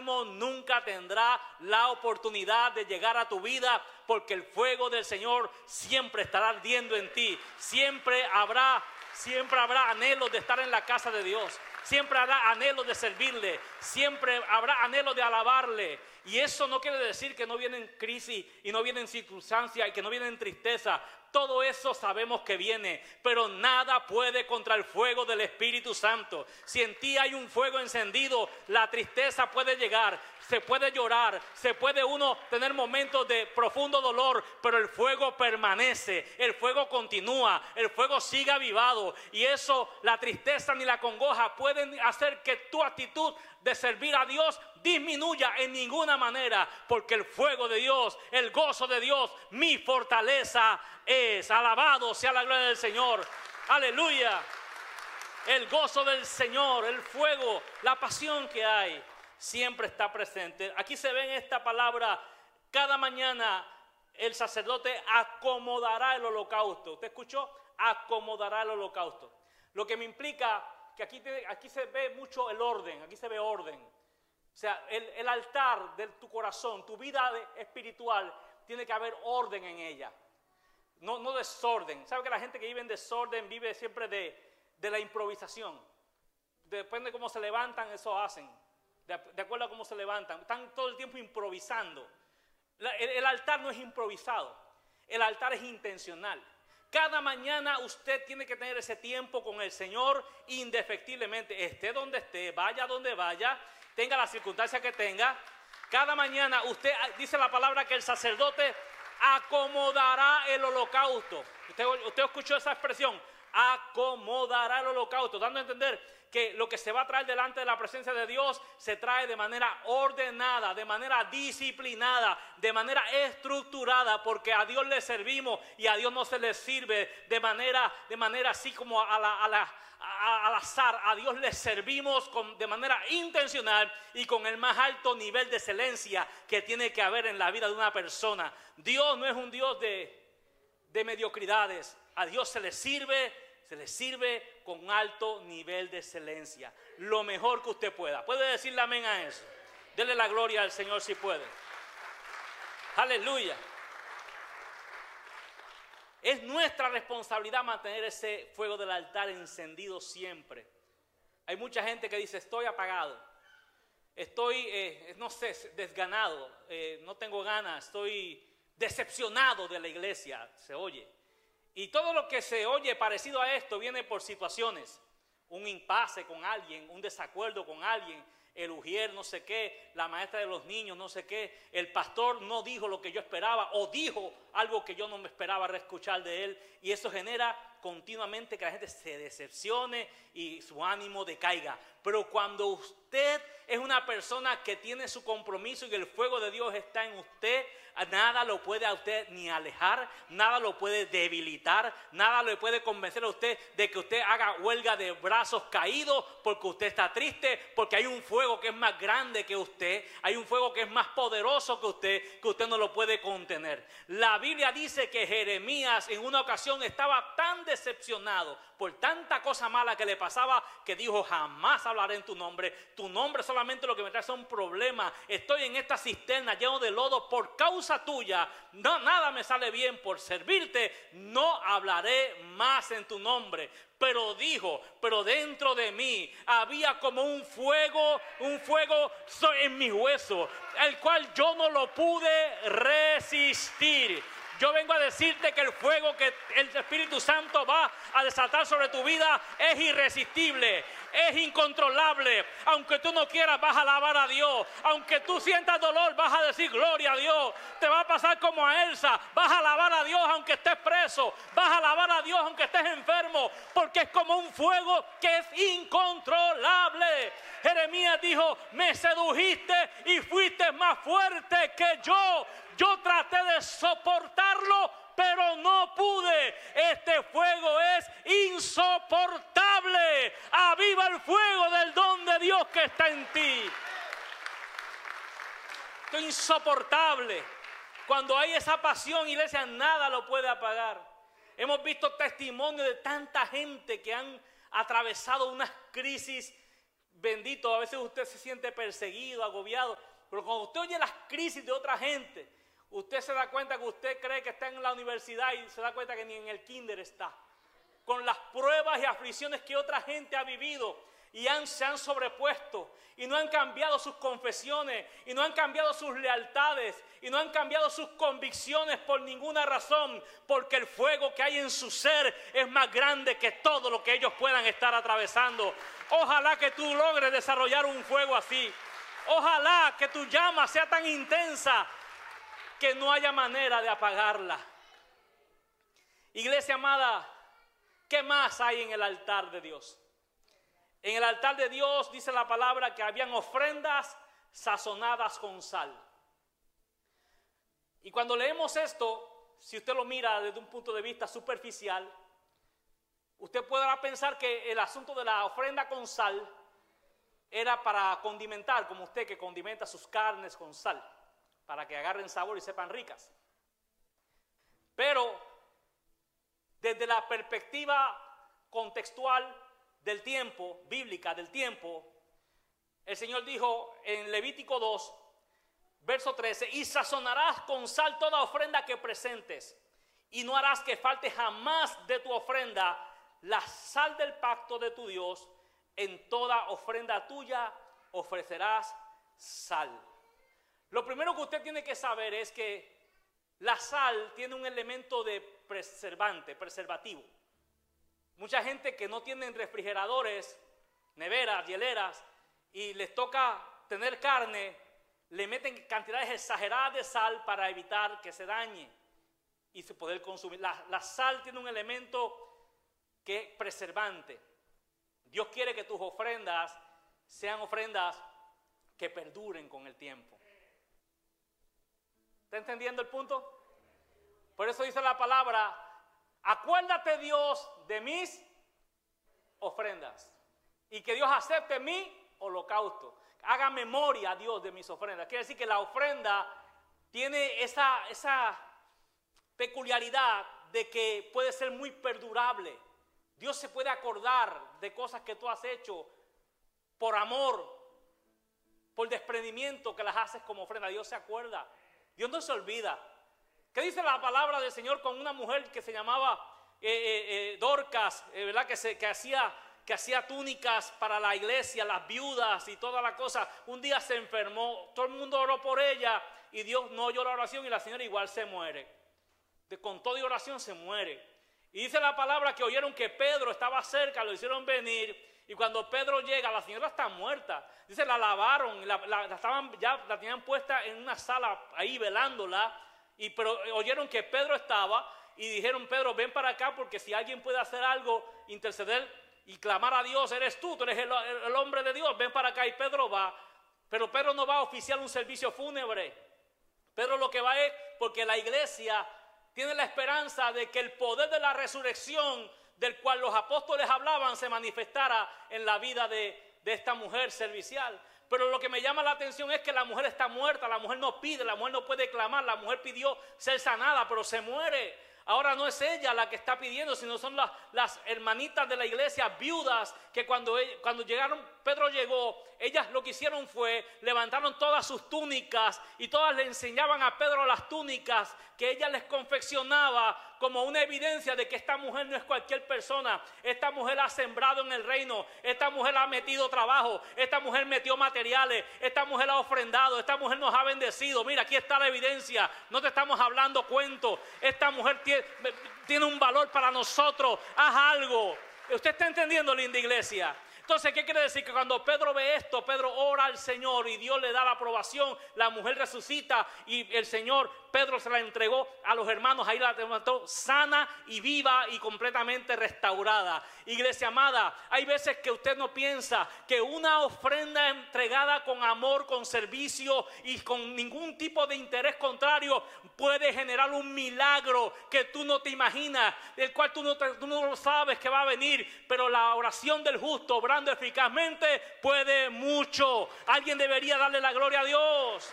desánimo nunca tendrá la oportunidad de llegar a tu vida, porque el fuego del Señor siempre estará ardiendo en ti. Siempre habrá anhelos de estar en la casa de Dios. Siempre habrá anhelos de servirle. Siempre habrá anhelos de alabarle. Y eso no quiere decir que no vienen crisis y no vienen circunstancias y que no vienen tristeza. Todo eso sabemos que viene, pero nada puede contra el fuego del Espíritu Santo. Si en ti hay un fuego encendido, la tristeza puede llegar, se puede llorar, se puede uno tener momentos de profundo dolor, pero el fuego permanece, el fuego continúa, el fuego sigue avivado. Y eso, la tristeza ni la congoja pueden hacer que tu actitud de servir a Dios disminuya en ninguna manera, porque el fuego de Dios, el gozo de Dios, mi fortaleza es. Alabado sea la gloria del Señor. Aleluya. El gozo del Señor, el fuego, la pasión que hay, siempre está presente. Aquí se ve en esta palabra: cada mañana el sacerdote acomodará el holocausto. ¿Usted escuchó? Acomodará el holocausto. Lo que me implica que aquí se ve mucho el orden, aquí se ve orden. O sea, el altar de tu corazón, tu vida espiritual, tiene que haber orden en ella. No desorden. ¿Sabe que la gente que vive en desorden vive siempre de la improvisación? Depende de cómo se levantan, eso hacen. De acuerdo a cómo se levantan. Están todo el tiempo improvisando. El altar no es improvisado. El altar es intencional. Cada mañana usted tiene que tener ese tiempo con el Señor indefectiblemente. Esté donde esté, vaya donde vaya, tenga la circunstancia que tenga. Cada mañana usted, dice la palabra, que el sacerdote acomodará el holocausto. Usted escuchó esa expresión: acomodará el holocausto, dando a entender que lo que se va a traer delante de la presencia de Dios se trae de manera ordenada, de manera disciplinada, de manera estructurada, porque a Dios le servimos y a Dios no se le sirve de manera así como al azar. A Dios le servimos de manera intencional y con el más alto nivel de excelencia que tiene que haber en la vida de una persona. Dios no es un Dios de mediocridades. A Dios se le sirve con un alto nivel de excelencia. Lo mejor que usted pueda. ¿Puede decirle amén a eso? Dele la gloria al Señor si puede. Aleluya. Es nuestra responsabilidad mantener ese fuego del altar encendido siempre. Hay mucha gente que dice: estoy apagado, estoy, no sé, desganado, no tengo ganas, estoy decepcionado de la iglesia, se oye. Y todo lo que se oye parecido a esto viene por situaciones. Un impasse con alguien, un desacuerdo con alguien, el ujier no sé qué, la maestra de los niños no sé qué, el pastor no dijo lo que yo esperaba o dijo algo que yo no me esperaba escuchar de él, y eso genera continuamente que la gente se decepcione y su ánimo decaiga. Pero cuando usted es una persona que tiene su compromiso y el fuego de Dios está en usted, nada lo puede a usted ni alejar, nada lo puede debilitar, nada le puede convencer a usted de que usted haga huelga de brazos caídos porque usted está triste, porque hay un fuego que es más grande que usted, hay un fuego que es más poderoso que usted no lo puede contener. La Biblia dice que Jeremías en una ocasión estaba tan decepcionado por tanta cosa mala que le pasaba que dijo: jamás hablaré en tu nombre solamente lo que me trae son problemas, estoy en esta cisterna lleno de lodo por causa tuya, nada me sale bien, por servirte no hablaré más en tu nombre. Pero dijo, pero dentro de mí había como un fuego en mis huesos, el cual yo no lo pude resistir. Yo vengo a decirte que el fuego que el Espíritu Santo va a desatar sobre tu vida es irresistible, es incontrolable. Aunque tú no quieras, vas a alabar a Dios. Aunque tú sientas dolor, vas a decir gloria a Dios. Te va a pasar como a Elsa, vas a alabar a Dios aunque estés preso, vas a alabar a Dios aunque estés enfermo, porque es como un fuego que es incontrolable. Jeremías dijo: me sedujiste y fuiste más fuerte que yo. Yo traté de soportarlo, pero no pude. Este fuego es insoportable. Aviva el fuego del don de Dios que está en ti. Esto es insoportable. Cuando hay esa pasión, iglesia, nada lo puede apagar. Hemos visto testimonios de tanta gente que han atravesado unas crisis bendito, a veces usted se siente perseguido, agobiado, pero cuando usted oye las crisis de otra gente, usted se da cuenta que usted cree que está en la universidad y se da cuenta que ni en el kinder está. Con las pruebas y aflicciones que otra gente ha vivido y se han sobrepuesto y no han cambiado sus confesiones y no han cambiado sus lealtades y no han cambiado sus convicciones por ninguna razón, porque el fuego que hay en su ser es más grande que todo lo que ellos puedan estar atravesando. Ojalá que tú logres desarrollar un fuego así. Ojalá que tu llama sea tan intensa que no haya manera de apagarla. Iglesia amada, ¿qué más hay en el altar de Dios? En el altar de Dios dice la palabra que habían ofrendas sazonadas con sal. Y cuando leemos esto, si usted lo mira desde un punto de vista superficial, usted podrá pensar que el asunto de la ofrenda con sal era para condimentar, como usted que condimenta sus carnes con sal, para que agarren sabor y sepan ricas. Pero desde la perspectiva contextual del tiempo, bíblica del tiempo, el Señor dijo en Levítico 2, verso 13, y sazonarás con sal toda ofrenda que presentes, y no harás que falte jamás de tu ofrenda la sal del pacto de tu Dios. En toda ofrenda tuya ofrecerás sal. Lo primero que usted tiene que saber es que la sal tiene un elemento de preservativo. Mucha gente que no tienen refrigeradores, neveras, hieleras, y les toca tener carne, le meten cantidades exageradas de sal para evitar que se dañe y se poder consumir. La sal tiene un elemento que es preservante. Dios quiere que tus ofrendas sean ofrendas que perduren con el tiempo. ¿Está entendiendo el punto? Por eso dice la palabra, acuérdate Dios de mis ofrendas y que Dios acepte mi holocausto. Haga memoria a Dios de mis ofrendas. Quiere decir que la ofrenda tiene esa peculiaridad de que puede ser muy perdurable. Dios se puede acordar de cosas que tú has hecho por amor, por desprendimiento, que las haces como ofrenda. Dios se acuerda. Dios no se olvida. ¿Qué dice la palabra del Señor con una mujer que se llamaba Dorcas, ¿verdad? Que hacía túnicas para la iglesia, las viudas y toda la cosa? Un día se enfermó, todo el mundo oró por ella y Dios no oyó la oración y la señora igual se muere. Con toda oración se muere. Y dice la palabra que oyeron que Pedro estaba cerca, lo hicieron venir. Y cuando Pedro llega, la señora está muerta. Dice, la lavaron, la tenían puesta en una sala ahí velándola. Pero oyeron que Pedro estaba y dijeron, Pedro, ven para acá porque si alguien puede hacer algo, interceder y clamar a Dios, eres tú eres el hombre de Dios, ven para acá. Y Pedro va, pero Pedro no va a oficiar un servicio fúnebre. Pedro lo que va es porque la iglesia tiene la esperanza de que el poder de la resurrección del cual los apóstoles hablaban se manifestara en la vida de esta mujer servicial. Pero lo que me llama la atención es que la mujer está muerta, la mujer no pide, la mujer no puede clamar, la mujer pidió ser sanada, pero se muere. Ahora no es ella la que está pidiendo, sino son las hermanitas de la iglesia viudas que cuando llegaron, Pedro llegó, ellas lo que hicieron fue levantaron todas sus túnicas y todas le enseñaban a Pedro las túnicas que ella les confeccionaba como una evidencia de que esta mujer no es cualquier persona. Esta mujer ha sembrado en el reino, esta mujer ha metido trabajo, esta mujer metió materiales, esta mujer ha ofrendado, esta mujer nos ha bendecido. Mira, aquí está la evidencia, no te estamos hablando cuentos. Esta mujer tiene un valor para nosotros, haz algo. ¿Usted está entendiendo, linda iglesia? Entonces, ¿qué quiere decir? Que cuando Pedro ve esto, Pedro ora al Señor y Dios le da la aprobación, la mujer resucita y el Señor, Pedro se la entregó a los hermanos, ahí la levantó sana y viva y completamente restaurada. Iglesia amada, hay veces que usted no piensa que una ofrenda entregada con amor, con servicio y con ningún tipo de interés contrario puede generar un milagro que tú no te imaginas, del cual tú no lo sabes que va a venir, pero la oración del justo obrando eficazmente puede mucho. Alguien debería darle la gloria a Dios.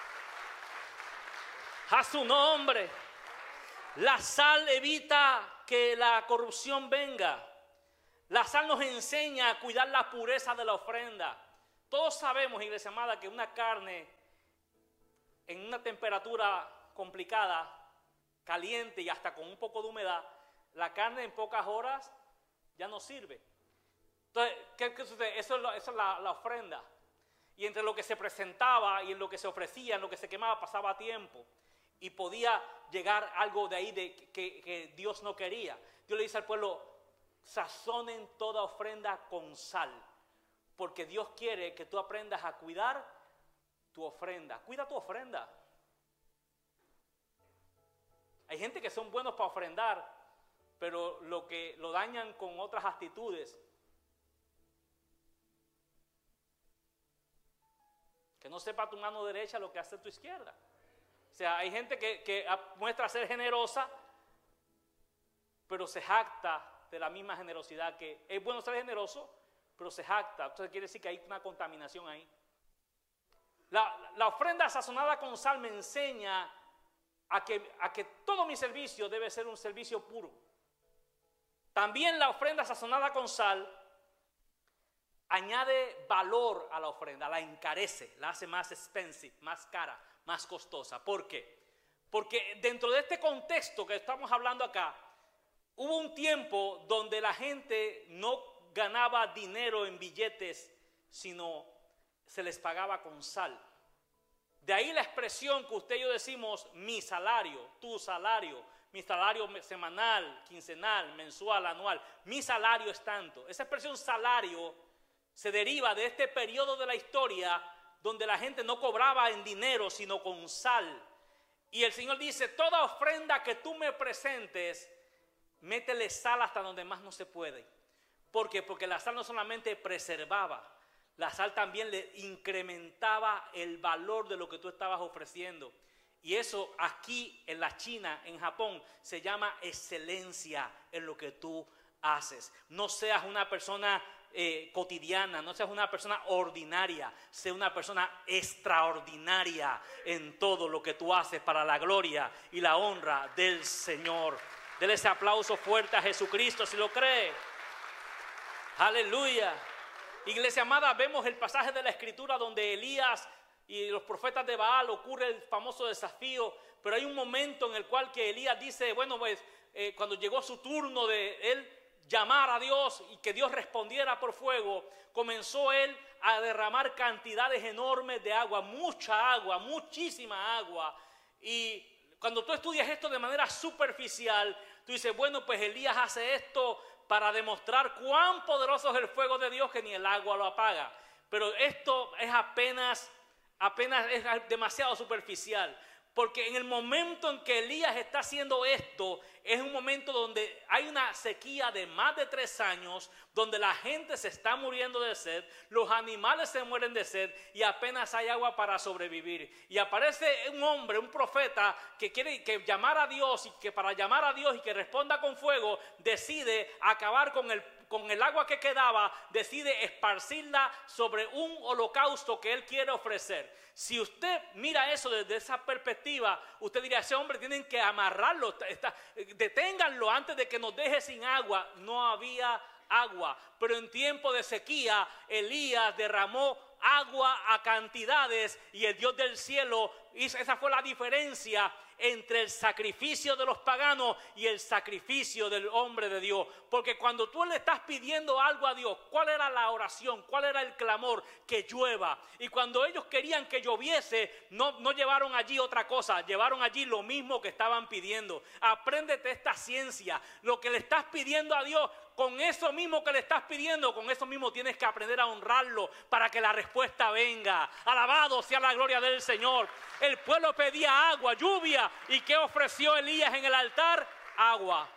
A su nombre. La sal evita que la corrupción venga. La sal nos enseña a cuidar la pureza de la ofrenda. Todos sabemos, iglesia amada, que una carne en una temperatura complicada, caliente y hasta con un poco de humedad, la carne en pocas horas ya no sirve. Entonces, ¿qué sucede? Eso es la ofrenda. Y entre lo que se presentaba y en lo que se ofrecía, en lo que se quemaba, pasaba tiempo. Y podía llegar algo de ahí que Dios no quería. Dios le dice al pueblo, sazonen toda ofrenda con sal. Porque Dios quiere que tú aprendas a cuidar tu ofrenda. Cuida tu ofrenda. Hay gente que son buenos para ofrendar, pero lo dañan con otras actitudes. Que no sepa tu mano derecha lo que hace tu izquierda. O sea, hay gente que muestra ser generosa, pero se jacta de la misma generosidad. Que es bueno ser generoso, pero se jacta. Entonces quiere decir que hay una contaminación ahí. La ofrenda sazonada con sal me enseña a que todo mi servicio debe ser un servicio puro. También la ofrenda sazonada con sal añade valor a la ofrenda, la encarece, la hace más expensive, más cara, más costosa. ¿Por qué? Porque dentro de este contexto que estamos hablando acá, hubo un tiempo donde la gente no ganaba dinero en billetes, sino se les pagaba con sal. De ahí la expresión que usted y yo decimos, mi salario, tu salario, mi salario semanal, quincenal, mensual, anual, mi salario es tanto. Esa expresión salario se deriva de este periodo de la historia donde la gente no cobraba en dinero, sino con sal. Y el Señor dice, toda ofrenda que tú me presentes, métele sal hasta donde más no se puede. ¿Por qué? Porque la sal no solamente preservaba, la sal también le incrementaba el valor de lo que tú estabas ofreciendo. Y eso aquí en la China, en Japón, se llama excelencia en lo que tú haces. No seas una persona cotidiana, no seas una persona ordinaria, sé una persona extraordinaria en todo lo que tú haces para la gloria y la honra del Señor. Dele ese aplauso fuerte a Jesucristo si lo cree. Aleluya. Iglesia amada, vemos el pasaje de la Escritura donde Elías y los profetas de Baal ocurre el famoso desafío, pero hay un momento en el cual que Elías dice, bueno pues cuando llegó su turno de él llamar a Dios y que Dios respondiera por fuego, comenzó él a derramar cantidades enormes de agua, mucha agua, muchísima agua. Y cuando tú estudias esto de manera superficial, tú dices, bueno pues Elías hace esto para demostrar cuán poderoso es el fuego de Dios que ni el agua lo apaga. Pero esto es apenas es demasiado superficial. Porque en el momento en que Elías está haciendo esto, es un momento donde hay una sequía de más de 3 años, donde la gente se está muriendo de sed, los animales se mueren de sed y apenas hay agua para sobrevivir. Y aparece un hombre, un profeta, que quiere llamar a Dios y que para llamar a Dios y que responda con fuego, decide acabar con el agua que quedaba, decide esparcirla sobre un holocausto que él quiere ofrecer. Si usted mira eso desde esa perspectiva, usted diría, ese hombre tienen que amarrarlo, deténganlo antes de que nos deje sin agua. No había agua, pero en tiempo de sequía Elías derramó agua a cantidades y el Dios del cielo hizo. Esa fue la diferencia entre el sacrificio de los paganos y el sacrificio del hombre de Dios. Porque cuando tú le estás pidiendo algo a Dios, ¿cuál era la oración? ¿Cuál era el clamor? Que llueva. Y cuando ellos querían que lloviese, no llevaron allí otra cosa, llevaron allí lo mismo que estaban pidiendo. Apréndete esta ciencia. Lo que le estás pidiendo a Dios, con eso mismo que le estás pidiendo, con eso mismo tienes que aprender a honrarlo para que la respuesta venga. Alabado sea la gloria del Señor. El pueblo pedía agua, lluvia. ¿Y qué ofreció Elías en el altar? Agua.